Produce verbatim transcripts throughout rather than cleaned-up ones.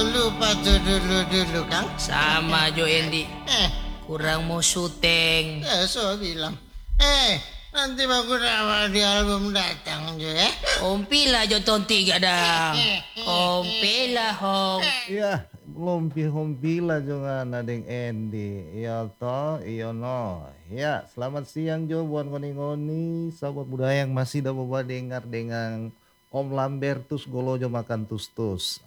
lupa tuh dulu-dulu, Kang. Sama Jo Endi. Eh, Kurang mau syuting. ya so bilang. Eh, nanti bagus awal di album datang Jo ya. Ompila Jo Tonti gak dah. Ompila hong. Iya, lompi hompila juga nadeng Endi. Iya toh, iya no. Ya, selamat siang Jo buat ngoni-ngoni sahabat budaya yang masih dapat bawa dengar dengan Om Lambertus Golojo makan tus-tus.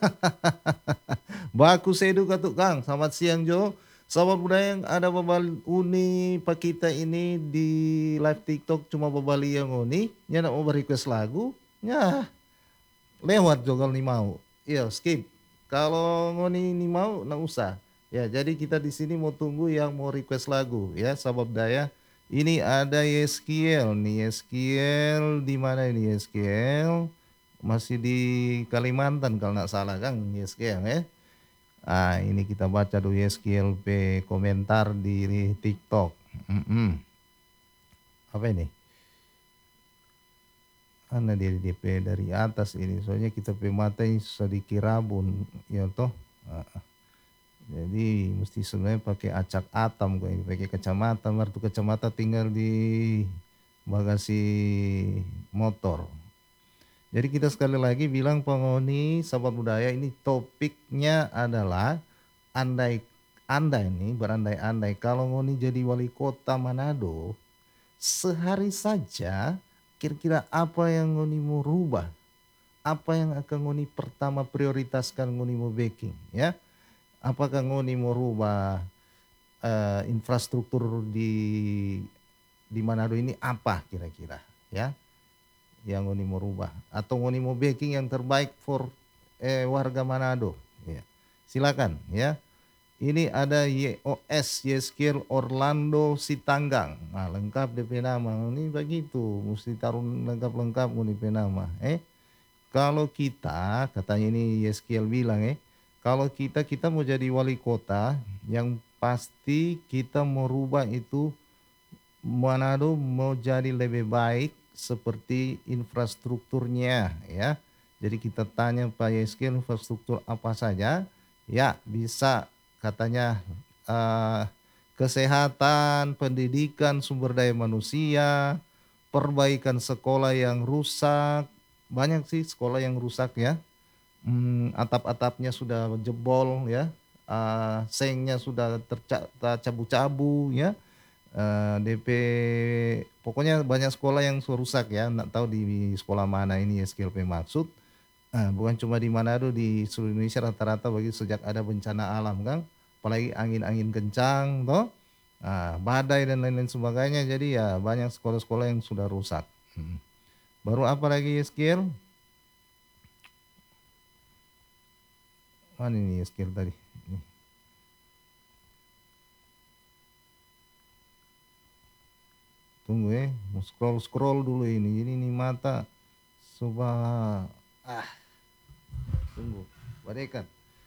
Baku sedu katuk Kang. Selamat siang Jo. Sahabat budaya yang ada babal uni pak kita ini di live TikTok cuma babali yang uni. Nya nak mau request lagu. Ya, lewat Jo kalau ni mau. Iya, skip. Kalau ngoni ini mau, nggak usah. Ya, jadi kita di sini mau tunggu yang mau request lagu ya, sahabat daya. Ini ada Yeskiel nih, Yeskiel di mana ini Yeskiel? Masih di Kalimantan kalau nggak salah Kang Yeskiel ya. Ah, ini kita baca dulu Yeskiel P komentar di TikTok. Mm-mm. Apa ini? Karena dia D P dari atas ini, soalnya kita pe mata ini sedikit rabun ya toh. Ah, jadi mesti sebenarnya pakai acak atam kok ini, pakai kacamata, martu kacamata tinggal di bagasi motor. Jadi kita sekali lagi bilang penghuni sahabat budaya, ini topiknya adalah andai andai nih berandai-andai kalau ngoni jadi wali kota Manado sehari saja, kira-kira apa yang ngoni mau rubah? Apa yang akan ngoni pertama prioritaskan ngoni mau backing ya? Apakah ngoni mau rubah eh, infrastruktur di di Manado ini apa kira-kira ya? Yang ngoni mau rubah atau ngoni mau backing yang terbaik for eh, warga Manado ya. Silakan ya. Ini ada Y O S Yeskiel Orlando Sitanggang. Nah, lengkap D P nama. Ini begitu, mesti taruh lengkap-lengkap D P nama. Eh, kalau kita katanya ini Yeskiel bilang eh, kalau kita kita mau jadi wali kota, yang pasti kita mau rubah itu Manado mau jadi lebih baik seperti infrastrukturnya ya. Jadi kita tanya Pak Yeskiel infrastruktur apa saja? Ya, bisa katanya uh, kesehatan, pendidikan, sumber daya manusia, perbaikan sekolah yang rusak, banyak sih sekolah yang rusak ya, hmm, atap-atapnya sudah jebol ya, uh, sengnya sudah tercabu-cabu ya, uh, D P pokoknya banyak sekolah yang rusak ya, nggak tahu di sekolah mana ini ya S K L P maksud. Nah, bukan cuma di Manado, di seluruh Indonesia rata-rata bagi sejak ada bencana alam Kang, apalagi angin-angin kencang toh, nah, badai dan lain-lain sebagainya, jadi ya banyak sekolah-sekolah yang sudah rusak. Hmm. Baru apa lagi skill? Mana ini skill tadi? Ini. Tunggu ya, mau scroll-scroll dulu ini, ini nih mata subah. Ah. Tunggu, badekan.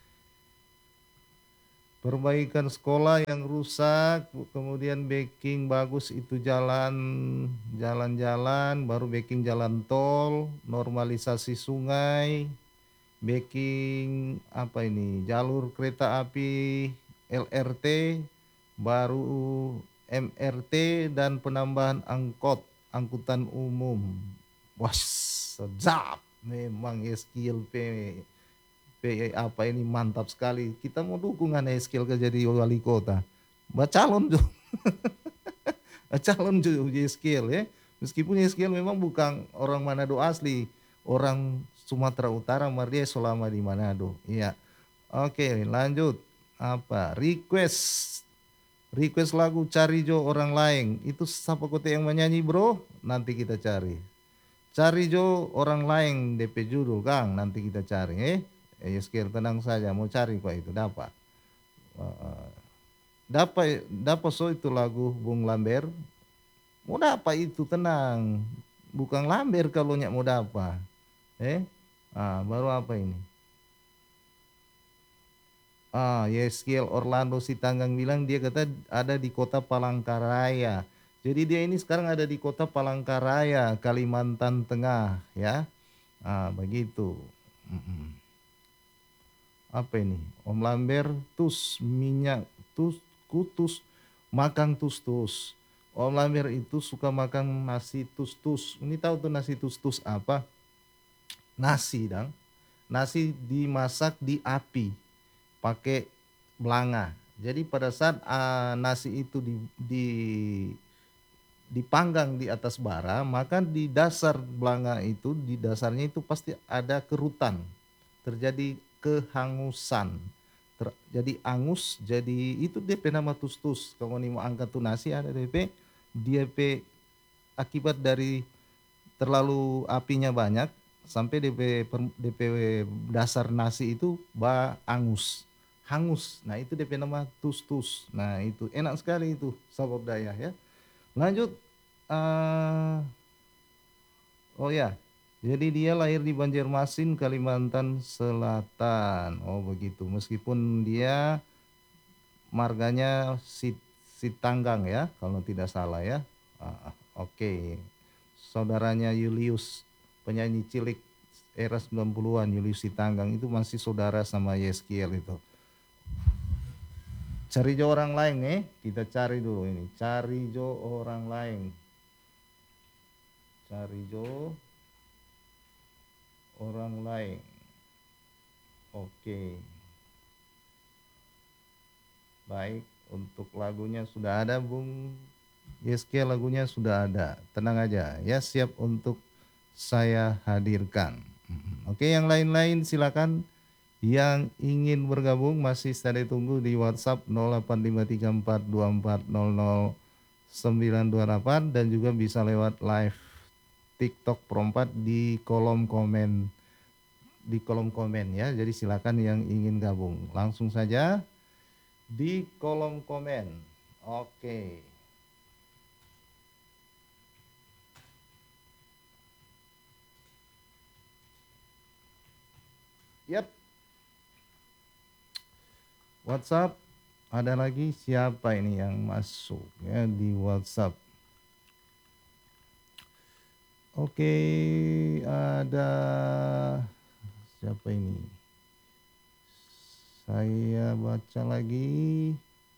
Perbaikan sekolah yang rusak, kemudian backing bagus itu jalan jalan-jalan, baru backing jalan tol, normalisasi sungai, backing apa ini jalur kereta api L R T, baru M R T dan penambahan angkot angkutan umum. Wah, sedap memang skill P. P apa ini mantap sekali. Kita mau dukungan skill ke jadi wali kota. Bacalon tuh. Calon tuh skill ya. Meskipun skill memang bukan orang Manado asli, orang Sumatera Utara, dia selama di Manado. Iya. Oke, lanjut. Apa? Request. Request lagu Cari Jo Orang Lain. Itu siapa kota yang menyanyi, Bro? Nanti kita cari. Cari Jo Orang Lain D P judul Kang, nanti kita cari eh. Eh, Skill tenang saja, mau cari kok itu dapat. Uh, dapat dapat so itu lagu Bung Lamber. Mau dapat itu tenang. Bukan Lamber kalau nyak mau dapat. Eh? Ah, baru apa ini? Ah, Yeskiel Orlando Sitanggang bilang dia kata ada di kota Palangkaraya. Jadi dia ini sekarang ada di kota Palangkaraya, Kalimantan Tengah, ya. Ah, begitu. Mm-mm. apa ini? Om Lamber tus minyak tus kutus makan tus tus. Om Lamber itu suka makan nasi tus tus. Ini tahu tuh nasi tus tus apa? Nasi dang. Nasi dimasak di api pakai belanga. Jadi pada saat ah, nasi itu di, di dipanggang di atas bara, maka di dasar belanga itu, di dasarnya itu pasti ada kerutan, terjadi kehangusan, Ter- jadi angus, jadi itu D P nama tus-tus. Kalau nih mau angkat tuh nasi ada D P, D P akibat dari terlalu apinya banyak sampai D P per- D P dasar nasi itu ba angus, hangus. Nah itu D P nama tus-tus. Nah itu enak sekali itu sabab daya ya. Lanjut, eh oh ya, jadi dia lahir di Banjarmasin, Kalimantan Selatan. Oh begitu. Meskipun dia marganya si Sitanggang ya, kalau tidak salah ya. Ah, Oke, saudaranya Julius, penyanyi cilik era sembilan puluhan-an, Julius Sitanggang itu masih saudara sama Yeskiel itu. Cari jo orang lain eh, kita cari dulu ini. Cari jo orang lain. Cari jo orang lain. Oke. Baik, untuk lagunya sudah ada Bung Yeskiel, lagunya sudah ada. Tenang aja ya, siap untuk saya hadirkan. Mhm. Oke, yang lain-lain silakan yang ingin bergabung masih saya tunggu di WhatsApp nol delapan lima tiga empat dua empat nol nol sembilan dua delapan dan juga bisa lewat live TikTok Perompat di kolom komen di kolom komen ya. Jadi silakan yang ingin gabung langsung saja di kolom komen. Oke. Yap. WhatsApp ada lagi siapa ini yang masuk ya di WhatsApp? Oke, ada siapa ini? Saya baca lagi.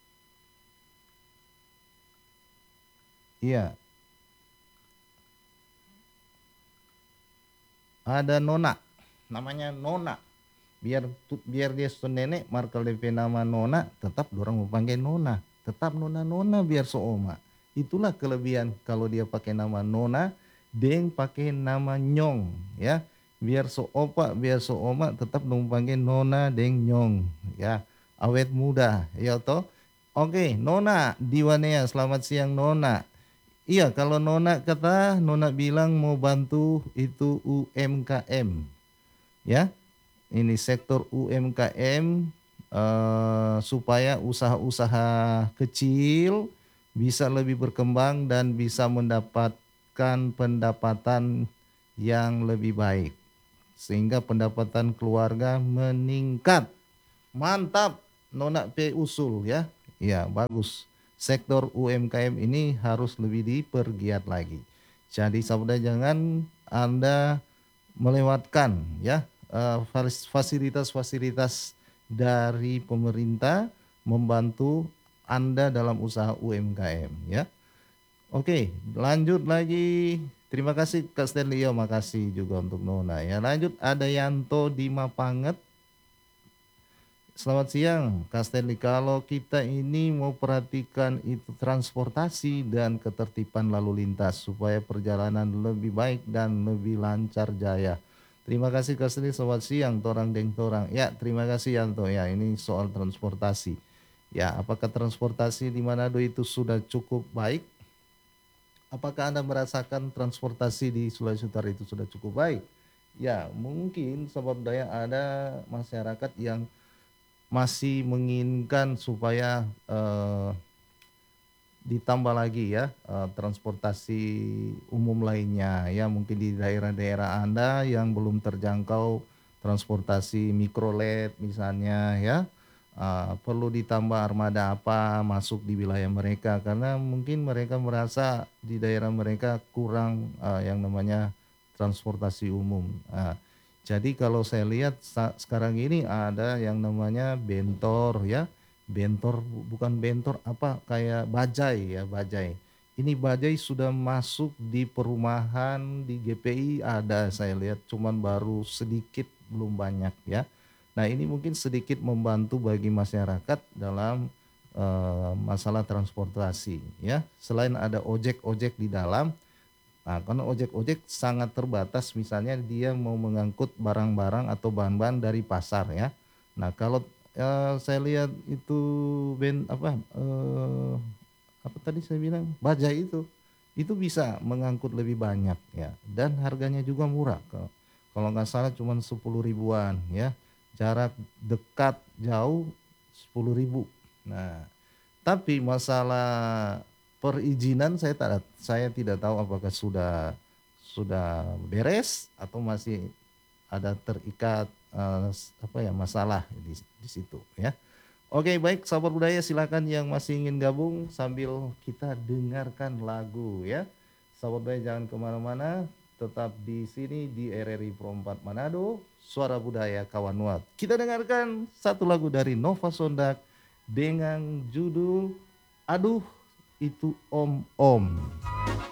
Iya. Ada Nona. Namanya Nona. Biar biar dia su nenek markal D P nama Nona, tetap dorang mau panggil Nona. Tetap Nona-nona biar seoma. Itulah kelebihan kalau dia pakai nama Nona, deng pakai nama Nyong ya. Biar so opa, biar so oma tetap dong panggil Nona deng Nyong ya. Awet muda ya toh. Oke, Nona Diwanea, selamat siang Nona. Iya, kalau Nona kata Nona bilang mau bantu itu U M K M ya. Ini sektor U M K M eh, supaya usaha-usaha kecil bisa lebih berkembang dan bisa mendapatkan pendapatan yang lebih baik sehingga pendapatan keluarga meningkat. Mantap, Nona P usul ya. Ya, bagus. Sektor U M K M ini harus lebih dipergiat lagi. Jadi saudara jangan Anda melewatkan ya eh, fasilitas-fasilitas dari pemerintah membantu Anda dalam usaha U M K M ya. Oke, lanjut lagi. Terima kasih Kak Stanley, ya, makasih juga untuk Nona ya. Lanjut ada Yanto di Mapanget. Selamat siang Kak Stanley, kalau kita ini mau perhatikan itu transportasi dan ketertiban lalu lintas supaya perjalanan lebih baik dan lebih lancar jaya. Terima kasih Kak Stanley, selamat siang torang deng torang. Ya terima kasih Yanto ya, ini soal transportasi. Ya apakah transportasi di Manado itu sudah cukup baik? Apakah Anda merasakan transportasi di Sulawesi Utara itu sudah cukup baik? Ya mungkin sebab daya ada masyarakat yang masih menginginkan supaya eh, ditambah lagi ya eh, transportasi umum lainnya ya, mungkin di daerah-daerah Anda yang belum terjangkau transportasi mikrolet misalnya ya, eh, perlu ditambah armada apa masuk di wilayah mereka karena mungkin mereka merasa di daerah mereka kurang eh, yang namanya transportasi umum. Nah, Jadi kalau saya lihat sa- sekarang ini ada yang namanya bentor ya. Bentor bu- bukan bentor apa kayak bajai ya, bajai. Ini bajai sudah masuk di perumahan di G P I ada saya lihat cuman baru sedikit belum banyak ya. Nah, ini mungkin sedikit membantu bagi masyarakat dalam eh, masalah transportasi ya. Selain ada ojek-ojek di dalam. Nah, karena ojek-ojek sangat terbatas, misalnya dia mau mengangkut barang-barang atau bahan-bahan dari pasar ya. Nah, kalau eh, saya lihat itu ben apa eh, apa tadi saya bilang bajai itu, itu bisa mengangkut lebih banyak ya, dan harganya juga murah. Kalau kalau nggak salah cuma sepuluh ribuan ya, jarak dekat jauh sepuluh ribu. Nah, tapi masalah perizinan saya tak saya tidak tahu apakah sudah sudah beres atau masih ada terikat eh, apa ya masalah di, di situ ya. Oke, baik sahabat budaya, silakan yang masih ingin gabung sambil kita dengarkan lagu ya. Sahabat budaya jangan kemana-mana, tetap di sini di R R I Pro empat Manado, Suara Budaya Kawanuat. Kita dengarkan satu lagu dari Nova Sondak dengan judul Aduh Itu Om Om.